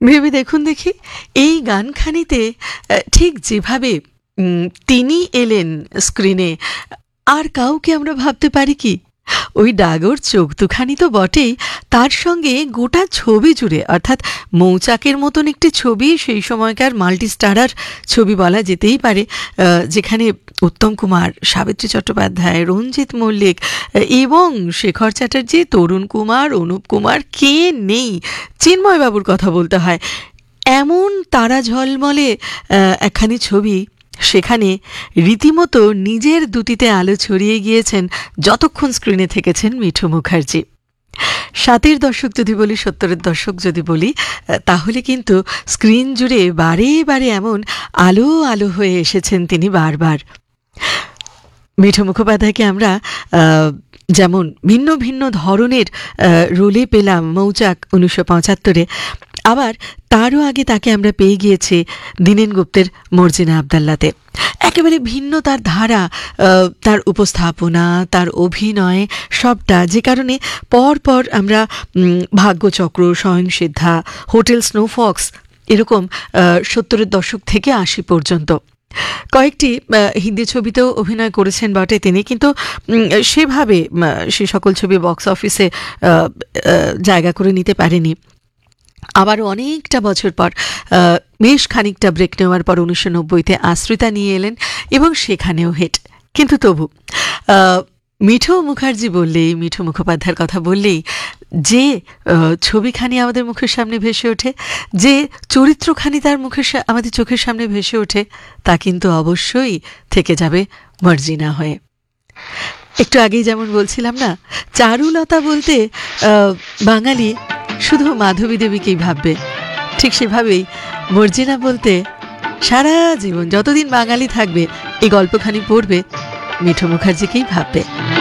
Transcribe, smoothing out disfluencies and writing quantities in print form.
ভেবে দেখুন দেখি, এই গানখানিতে ঠিক যেভাবে তিনি এলেন স্ক্রিনে, আর কাউকে আমরা ভাবতে পারি কি? ওই ডাগর চোখ দুখানি তো বটেই, তার সঙ্গে গোটা ছবি জুড়ে, অর্থাৎ মৌচাকের মতন একটি ছবি, সেই সময়কার মাল্টিস্টারার ছবি বলা যেতেই পারে, যেখানে উত্তম কুমার, সাবিত্রী চট্টোপাধ্যায়, রঞ্জিত মল্লিক এবং শেখর চ্যাটার্জি, তরুণ কুমার, অনুপ কুমার, কে নেই? চিন্ময়বাবুর কথা বলতে হয়। এমন তারা ঝলমলে একখানি ছবি, সেখানে রীতিমতো নিজের দুটিতে আলো ছড়িয়ে গিয়েছেন যতক্ষণ স্ক্রিনে থেকেছেন মিঠু মুখার্জি। 60-এর দশক যদি বলি, 70-এর দশক যদি বলি, তাহলে কিন্তু স্ক্রিন জুড়ে বারে বারে এমন আলো আলো হয়ে এসেছেন তিনি বারবার। মিঠু মুখোপাধ্যায়কে আমরা যেমন ভিন্ন ভিন্ন ধরনের রোলে পেলাম মৌচাক 1975-এ, আবার তারও আগে তাকে আমরা পেয়ে গিয়েছি দীনেন গুপ্তের মর্জিনা আবদাল্লাতে। একেবারে ভিন্ন তার ধারা, তার উপস্থাপনা, তার অভিনয়, সবটা, যে কারণে পরপর আমরা ভাগ্যচক্র, স্বয়ংসিদ্ধা, হোটেল স্নোফক্স, এরকম 70-এর দশক থেকে 80 পর্যন্ত কয়েকটি হিন্দি ছবিতেও অভিনয় করেছেন বটে তিনি, কিন্তু সেভাবে সে সকল ছবি বক্স অফিসে জায়গা করে নিতে পারেনি। আবারও অনেকটা বছর পর, বেশ খানিকটা ব্রেক নেওয়ার পর 1990-তে আশ্রিতা নিয়ে এলেন এবং সেখানেও হিট। কিন্তু তবু মিঠু মুখার্জি বললেই, মিঠু মুখোপাধ্যায়ের কথা বললেই যে ছবিখানি আমাদের মুখের সামনে ভেসে ওঠে, যে চরিত্রখানি তার আমাদের চোখের সামনে ভেসে ওঠে, তা কিন্তু অবশ্যই থেকে যাবে মর্জিনা হয়ে। একটু আগেই যেমন বলছিলাম না, চারুলতা বলতে বাঙালি শুধু মাধবী দেবীকেই ভাববে, ঠিক সেভাবেই মর্জিনা বলতে সারা জীবন যতদিন বাঙালি থাকবে, এই গল্পখানি পড়বে, মিঠু মুখার্জিকেই ভাববে।